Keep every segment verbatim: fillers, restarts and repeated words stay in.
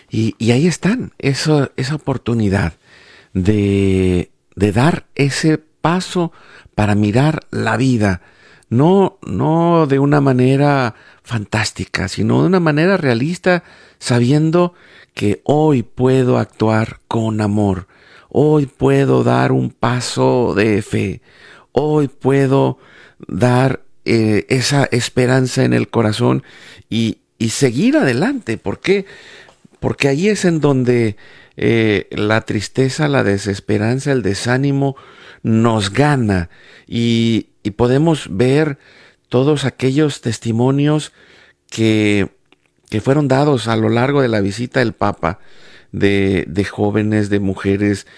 Y, y ahí están, eso, esa oportunidad de, de dar ese paso para mirar la vida, no, no de una manera fantástica, sino de una manera realista, sabiendo que hoy puedo actuar con amor, hoy puedo dar un paso de fe, hoy puedo dar eh, esa esperanza en el corazón y, y seguir adelante. ¿Por qué? Porque ahí es en donde eh, la tristeza, la desesperanza, el desánimo nos gana y, y podemos ver todos aquellos testimonios que, que fueron dados a lo largo de la visita del Papa, de, de jóvenes, de mujeres,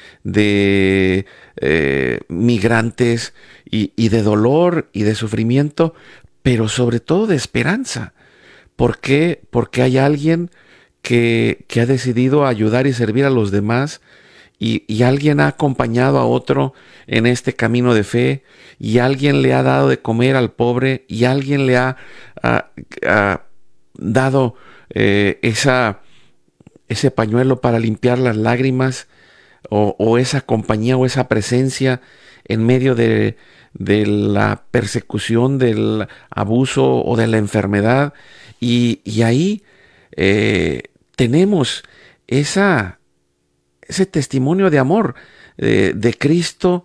de eh, migrantes y, y de dolor y de sufrimiento, pero sobre todo de esperanza. ¿Por qué? Porque hay alguien que, que ha decidido ayudar y servir a los demás y, y alguien ha acompañado a otro en este camino de fe y alguien le ha dado de comer al pobre y alguien le ha, ha- ha dado eh, esa, ese pañuelo para limpiar las lágrimas o, o esa compañía o esa presencia en medio de, de la persecución, del abuso o de la enfermedad. Y, y ahí eh, tenemos esa, ese testimonio de amor eh, de Cristo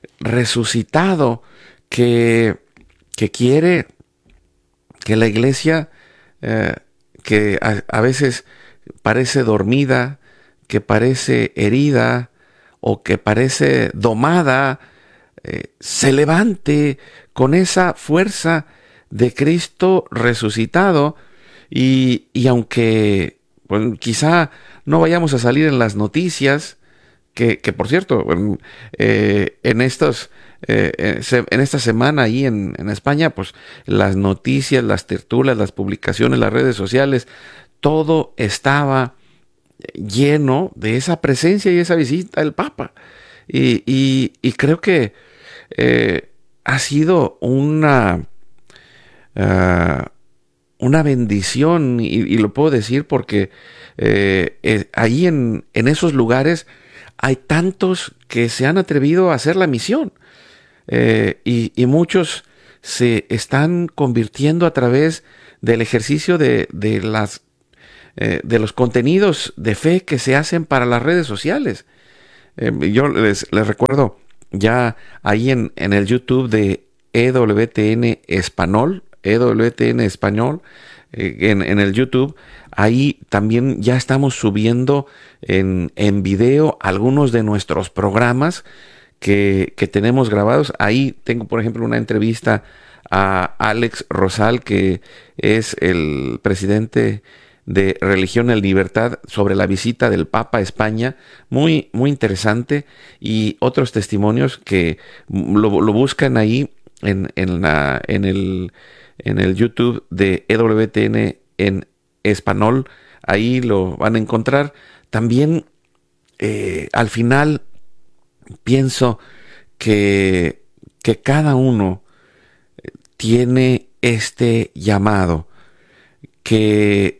resucitado que, que quiere que la iglesia, eh, que a, a veces parece dormida, que parece herida o que parece domada, eh, se levante con esa fuerza de Cristo resucitado y, y aunque bueno, quizá no vayamos a salir en las noticias, que, que por cierto, bueno, eh, en estos eh, eh, se- en esta semana ahí en, en España, pues las noticias, las tertulias, las publicaciones, las redes sociales, todo estaba lleno de esa presencia y esa visita del Papa. Y, y- y creo que eh, ha sido una, ah, una bendición, y, y lo puedo decir porque eh, eh, ahí en, en esos lugares hay tantos que se han atrevido a hacer la misión eh, y, y muchos se están convirtiendo a través del ejercicio de, de las eh, de los contenidos de fe que se hacen para las redes sociales. Eh, yo les, les recuerdo ya ahí en, en el YouTube de E W T N Español, E W T N Español, eh, en, en el YouTube, ahí también ya estamos subiendo en, en video algunos de nuestros programas que, que tenemos grabados. Ahí tengo, por ejemplo, una entrevista a Alex Rosal, que es el presidente de Religión en Libertad, sobre la visita del Papa a España, muy, muy interesante, y otros testimonios que lo, lo buscan ahí en, en, la, en, el, en el YouTube de E W T N en español, ahí lo van a encontrar. También eh, al final pienso que, que cada uno tiene este llamado, que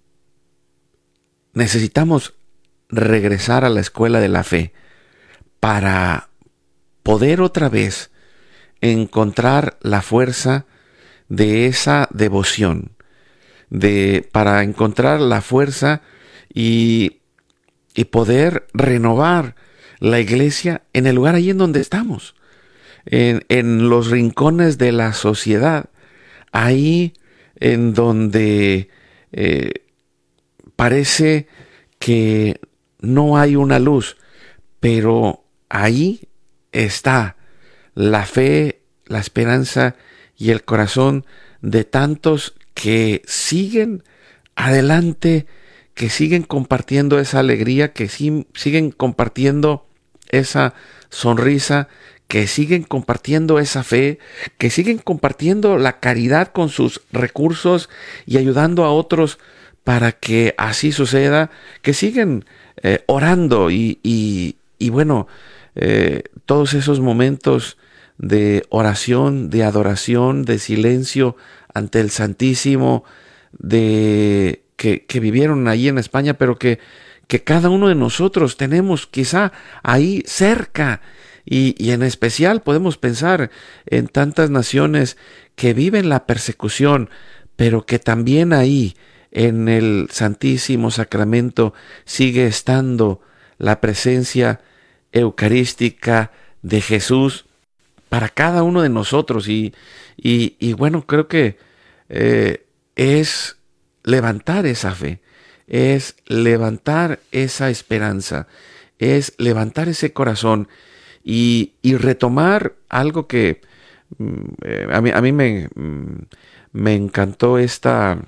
necesitamos regresar a la escuela de la fe para poder otra vez encontrar la fuerza de esa devoción, de, para encontrar la fuerza y, y poder renovar la iglesia en el lugar ahí en donde estamos, en, en los rincones de la sociedad, ahí en donde eh, parece que no hay una luz, pero ahí está la fe, la esperanza y el corazón de tantos que siguen adelante, que siguen compartiendo esa alegría, que sí, siguen compartiendo esa sonrisa, que siguen compartiendo esa fe, que siguen compartiendo la caridad con sus recursos y ayudando a otros para que así suceda, que siguen eh, orando y, y, y bueno, eh, todos esos momentos de oración, de adoración, de silencio ante el Santísimo, de que, que vivieron ahí en España, pero que, que cada uno de nosotros tenemos quizá ahí cerca. Y, y en especial podemos pensar en tantas naciones que viven la persecución, pero que también ahí en el Santísimo Sacramento sigue estando la presencia eucarística de Jesús para cada uno de nosotros. Y, y, y bueno, creo que eh, es levantar esa fe, es levantar esa esperanza, es levantar ese corazón y, y retomar algo que mm, eh, a mí, a mí me, mm, me encantó esta,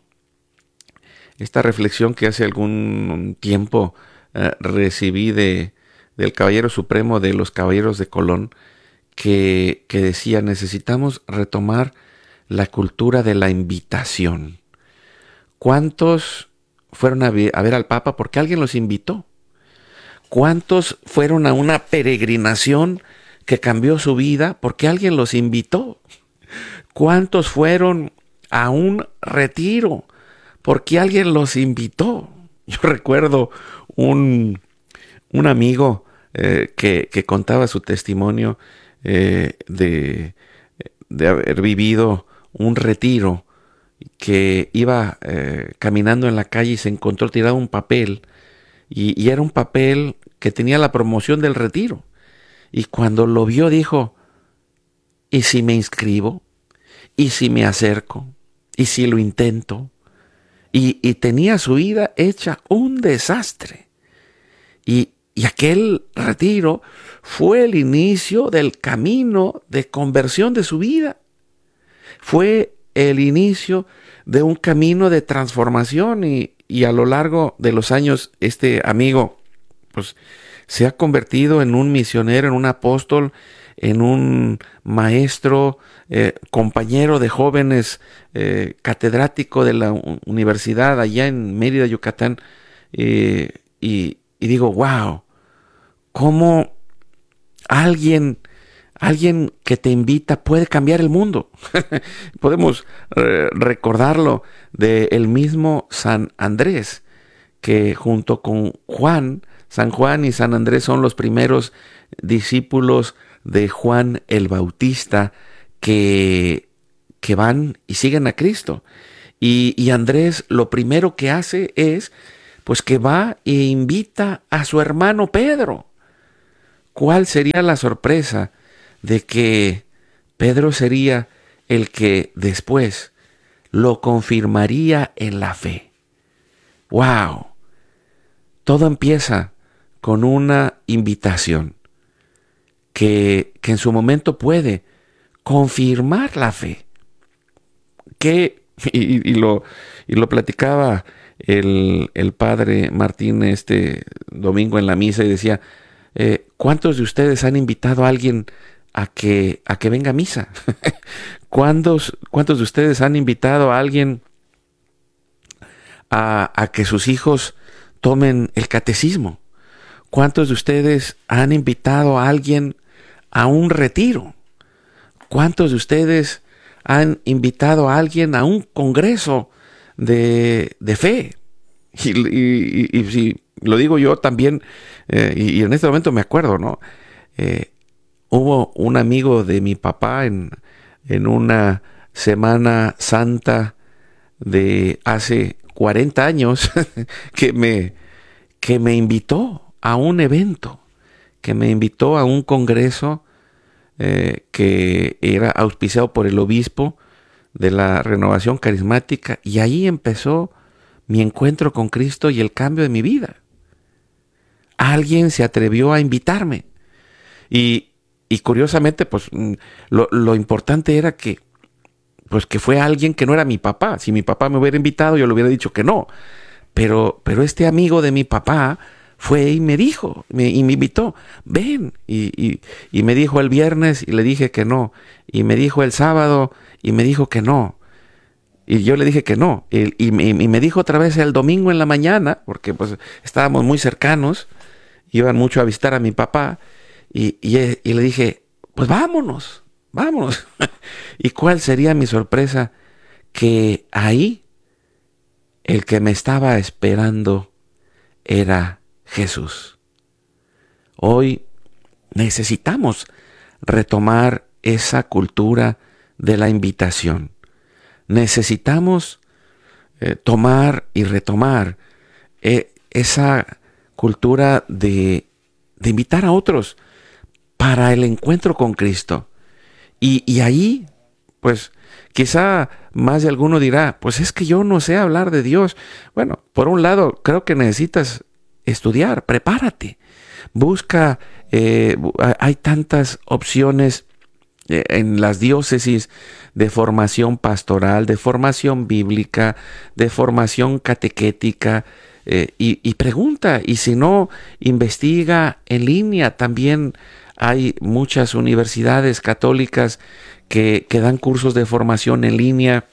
esta reflexión que hace algún tiempo eh, recibí de, del Caballero Supremo de los Caballeros de Colón, que, que decía: necesitamos retomar la cultura de la invitación. ¿Cuántos fueron a ver, a ver al Papa porque alguien los invitó? ¿Cuántos fueron a una peregrinación que cambió su vida porque alguien los invitó? ¿Cuántos fueron a un retiro porque alguien los invitó? Yo recuerdo un, un amigo eh, que, que contaba su testimonio eh, de, de haber vivido un retiro, que iba eh, caminando en la calle y se encontró tirado un papel, y, y era un papel que tenía la promoción del retiro. Y cuando lo vio dijo: ¿y si me inscribo? ¿Y si me acerco? ¿Y si lo intento? Y, y tenía su vida hecha un desastre. Y, y aquel retiro fue el inicio del camino de conversión de su vida. Fue el inicio de un camino de transformación, y, y a lo largo de los años este amigo pues se ha convertido en un misionero, en un apóstol, en un maestro, eh, compañero de jóvenes, eh, catedrático de la universidad allá en Mérida, Yucatán, eh, y, y digo, wow, cómo alguien Alguien que te invita puede cambiar el mundo. Podemos eh, recordarlo del mismo San Andrés, que junto con Juan, San Juan y San Andrés son los primeros discípulos de Juan el Bautista que, que van y siguen a Cristo. Y, y Andrés lo primero que hace es pues que va e invita a su hermano Pedro. ¿Cuál sería la sorpresa de que Pedro sería el que después lo confirmaría en la fe? ¡Wow! Todo empieza con una invitación que, que en su momento puede confirmar la fe. Que, y, y, lo, y lo platicaba el, el padre Martín este domingo en la misa, y decía, eh, ¿cuántos de ustedes han invitado a alguien a que, a que venga a misa? ¿Cuántos, ¿Cuántos de ustedes han invitado a alguien a, a que sus hijos tomen el catecismo? ¿Cuántos de ustedes han invitado a alguien a un retiro? ¿Cuántos de ustedes han invitado a alguien a un congreso de, de fe? Y, y, y, y si lo digo yo también, eh, y, y en este momento me acuerdo, ¿no? Eh, Hubo un amigo de mi papá en, en una Semana Santa de hace cuarenta años que me, que me invitó a un evento, que me invitó a un congreso eh, que era auspiciado por el obispo de la Renovación Carismática, y ahí empezó mi encuentro con Cristo y el cambio de mi vida. Alguien se atrevió a invitarme, y Y curiosamente, pues lo, lo importante era que, pues que fue alguien que no era mi papá. Si mi papá me hubiera invitado, yo le hubiera dicho que no. Pero, pero este amigo de mi papá fue y me dijo, me, y me invitó, ven. Y, y, y me dijo el viernes y le dije que no. Y me dijo el sábado y me dijo que no. Y yo le dije que no. Y, y, y me dijo otra vez el domingo en la mañana, porque pues estábamos muy cercanos, iban mucho a visitar a mi papá. Y, y, y le dije, pues vámonos, vámonos. ¿Y cuál sería mi sorpresa? Que ahí el que me estaba esperando era Jesús. Hoy necesitamos retomar esa cultura de la invitación. Necesitamos eh, tomar y retomar eh, esa cultura de, de invitar a otros para el encuentro con Cristo. Y, y ahí, pues, quizá más de alguno dirá, pues es que yo no sé hablar de Dios. Bueno, por un lado, creo que necesitas estudiar, prepárate, busca, eh, hay tantas opciones en las diócesis de formación pastoral, de formación bíblica, de formación catequética, eh, y, y pregunta, y si no, investiga en línea. También hay muchas universidades católicas que, que dan cursos de formación en línea,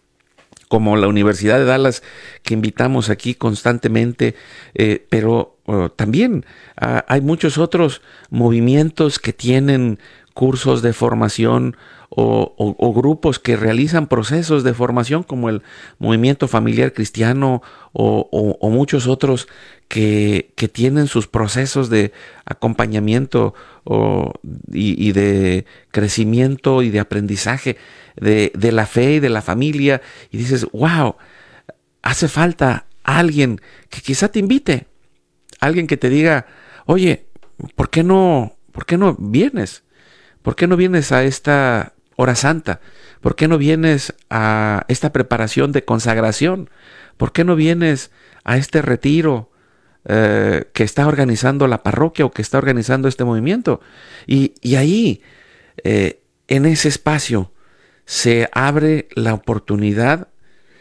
como la Universidad de Dallas, que invitamos aquí constantemente, eh, pero uh, también uh, hay muchos otros movimientos que tienen cursos de formación o, o, o grupos que realizan procesos de formación, como el Movimiento Familiar Cristiano o, o, o muchos otros que, que tienen sus procesos de acompañamiento o, y, y de crecimiento y de aprendizaje de, de la fe y de la familia. Y dices, wow, hace falta alguien que quizá te invite, alguien que te diga, oye, ¿por qué no, por qué no vienes? ¿Por qué no vienes a esta hora santa? ¿Por qué no vienes a esta preparación de consagración? ¿Por qué no vienes a este retiro eh, que está organizando la parroquia o que está organizando este movimiento? Y, y ahí, eh, en ese espacio, se abre la oportunidad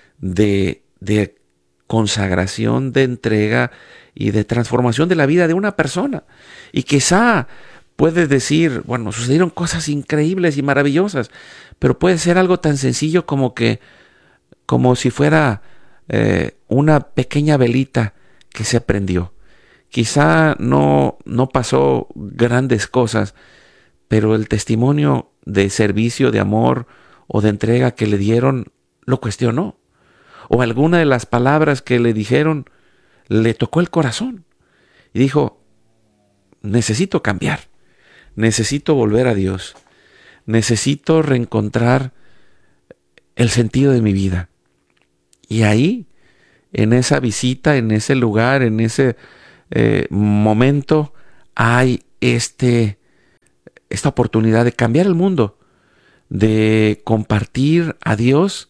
de, de consagración, de entrega y de transformación de la vida de una persona. Y quizá puedes decir, bueno, sucedieron cosas increíbles y maravillosas, pero puede ser algo tan sencillo como que, como si fuera eh, una pequeña velita que se prendió. Quizá no, no pasó grandes cosas, pero el testimonio de servicio, de amor o de entrega que le dieron lo cuestionó. O alguna de las palabras que le dijeron le tocó el corazón y dijo, necesito cambiar. Necesito volver a Dios. Necesito reencontrar el sentido de mi vida. Y ahí, en esa visita, en ese lugar, en ese eh, momento, hay este, esta oportunidad de cambiar el mundo, de compartir a Dios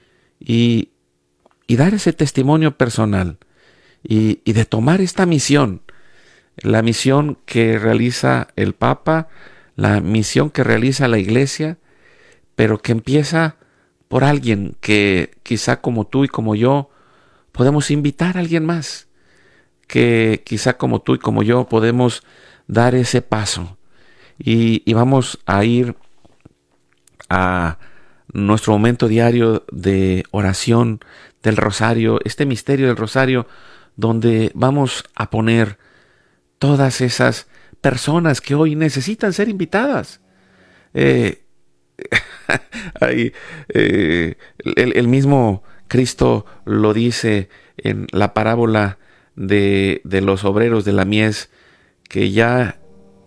y, y dar ese testimonio personal y, y de tomar esta misión. La misión que realiza el Papa, la misión que realiza la Iglesia, pero que empieza por alguien que quizá como tú y como yo podemos invitar a alguien más, que quizá como tú y como yo podemos dar ese paso y, y vamos a ir a nuestro momento diario de oración del rosario, este misterio del rosario, donde vamos a poner todas esas personas que hoy necesitan ser invitadas. Eh, hay, eh, el, el mismo Cristo lo dice en la parábola de, de los obreros de la mies, que ya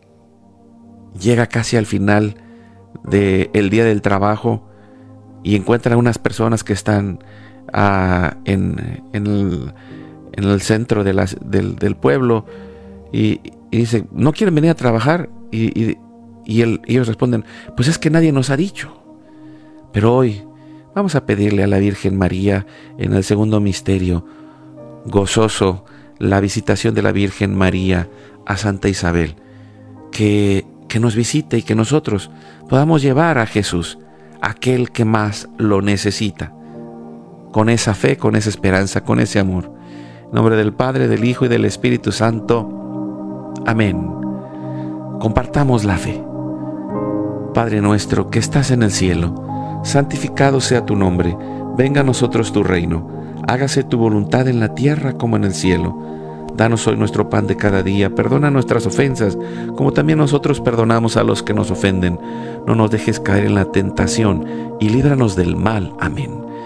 llega casi al final del día del trabajo y encuentra a unas personas que están uh, en, en, el, en el centro de las, del, del pueblo. Y, y dice, ¿no quieren venir a trabajar? Y, y, y él, ellos responden, pues es que nadie nos ha dicho. Pero hoy vamos a pedirle a la Virgen María en el segundo misterio gozoso, la visitación de la Virgen María a Santa Isabel, que, que nos visite y que nosotros podamos llevar a Jesús, aquel que más lo necesita, con esa fe, con esa esperanza, con ese amor. En nombre del Padre, del Hijo y del Espíritu Santo. Amén. Compartamos la fe. Padre nuestro que estás en el cielo, santificado sea tu nombre. Venga a nosotros tu reino. Hágase tu voluntad en la tierra como en el cielo. Danos hoy nuestro pan de cada día. Perdona nuestras ofensas, como también nosotros perdonamos a los que nos ofenden. No nos dejes caer en la tentación y líbranos del mal. Amén.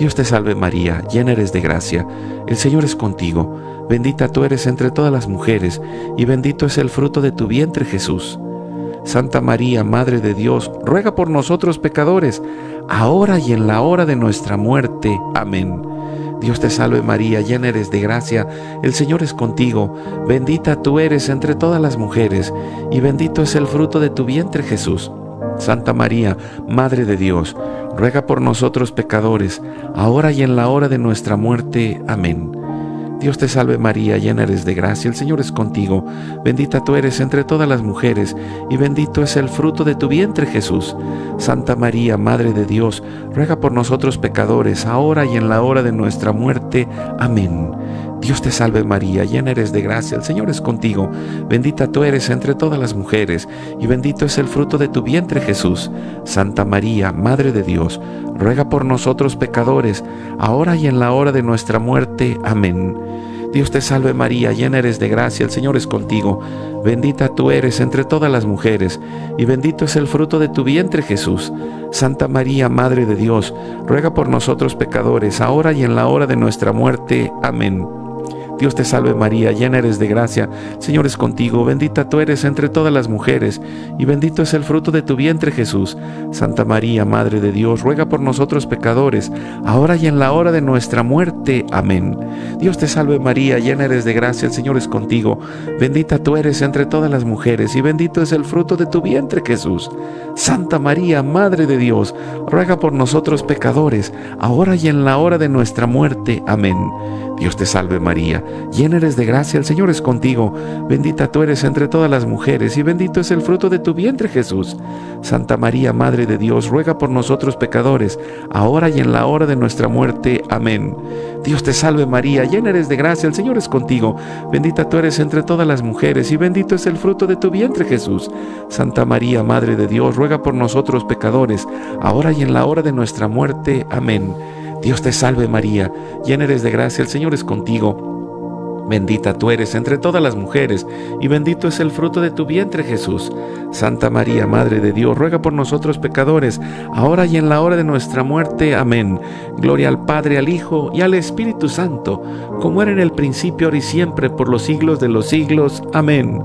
Dios te salve María, llena eres de gracia, el Señor es contigo, bendita tú eres entre todas las mujeres, y bendito es el fruto de tu vientre Jesús. Santa María, Madre de Dios, ruega por nosotros pecadores, ahora y en la hora de nuestra muerte. Amén. Dios te salve María, llena eres de gracia, el Señor es contigo, bendita tú eres entre todas las mujeres, y bendito es el fruto de tu vientre Jesús. Santa María, Madre de Dios, ruega por nosotros pecadores, ahora y en la hora de nuestra muerte. Amén. Dios te salve María, llena eres de gracia, el Señor es contigo, bendita tú eres entre todas las mujeres, y bendito es el fruto de tu vientre Jesús. Santa María, Madre de Dios, ruega por nosotros pecadores, ahora y en la hora de nuestra muerte. Amén. Dios te salve María, llena eres de gracia, el Señor es contigo, bendita tú eres entre todas las mujeres, y bendito es el fruto de tu vientre Jesús. Santa María, Madre de Dios, ruega por nosotros pecadores, ahora y en la hora de nuestra muerte. Amén. Dios te salve María, llena eres de gracia, el Señor es contigo, bendita tú eres entre todas las mujeres, y bendito es el fruto de tu vientre Jesús. Santa María, Madre de Dios, ruega por nosotros pecadores, ahora y en la hora de nuestra muerte. Amén. Dios te salve María, llena eres de gracia, el Señor es contigo, bendita tú eres entre todas las mujeres, y bendito es el fruto de tu vientre Jesús. Santa María, Madre de Dios, ruega por nosotros pecadores, ahora y en la hora de nuestra muerte. Amén. Dios te salve María, llena eres de gracia, el Señor es contigo, bendita tú eres entre todas las mujeres, y bendito es el fruto de tu vientre Jesús. Santa María, Madre de Dios, ruega por nosotros pecadores, ahora y en la hora de nuestra muerte. Amén. Dios te salve María, llena eres de gracia, el Señor es contigo, bendita tú eres entre todas las mujeres, y bendito es el fruto de tu vientre Jesús. Santa María, Madre de Dios, ruega por nosotros pecadores, ahora y en la hora de nuestra muerte. Amén. Dios te salve María, llena eres de gracia, el Señor es contigo, bendita tú eres entre todas las mujeres, y bendito es el fruto de tu vientre Jesús. Santa María, Madre de Dios, ruega por nosotros pecadores, ahora y en la hora de nuestra muerte. Amén. Dios te salve María, llena eres de gracia, el Señor es contigo, bendita tú eres entre todas las mujeres, y bendito es el fruto de tu vientre Jesús. Santa María, Madre de Dios, ruega por nosotros pecadores, ahora y en la hora de nuestra muerte. Amén. Gloria al Padre, al Hijo y al Espíritu Santo, como era en el principio, ahora y siempre, por los siglos de los siglos. Amén.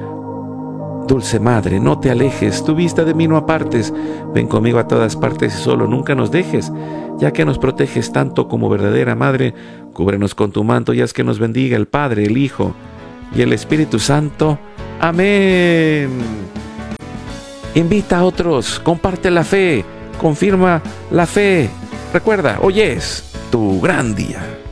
Dulce Madre, no te alejes, tu vista de mí no apartes, ven conmigo a todas partes y solo nunca nos dejes, ya que nos proteges tanto como verdadera Madre, cúbrenos con tu manto y haz que nos bendiga el Padre, el Hijo y el Espíritu Santo. Amén. Invita a otros, comparte la fe, confirma la fe. Recuerda, hoy es tu gran día.